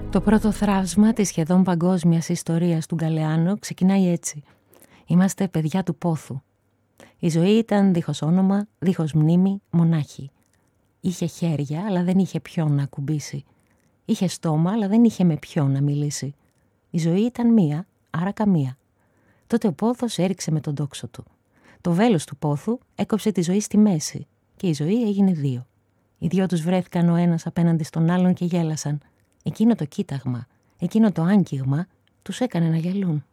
Το πρώτο θραύσμα της σχεδόν παγκόσμιας ιστορίας του Γκαλεάνο ξεκινάει έτσι. Είμαστε παιδιά του πόθου. Η ζωή ήταν δίχως όνομα, δίχως μνήμη, μονάχη. Είχε χέρια, αλλά δεν είχε ποιον να ακουμπήσει. Είχε στόμα, αλλά δεν είχε με ποιον να μιλήσει. Η ζωή ήταν μία, άρα καμία. Τότε ο πόθος έριξε με τον τόξο του. Το βέλος του πόθου έκοψε τη ζωή στη μέση και η ζωή έγινε δύο. Οι δυο τους βρέθηκαν ο ένας απέναντι στον άλλον και γέλασαν. Εκείνο το κοίταγμα, εκείνο το άγγιγμα τους έκανε να γελούν.